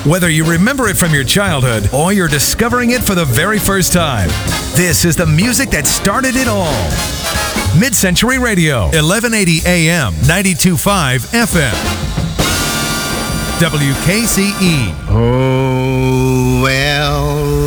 Whether you remember it from your childhood or you're discovering it for the very first time, this is the music that started it all. Mid-Century Radio, 1180 AM, 92.5 FM. WKCE. Oh, well,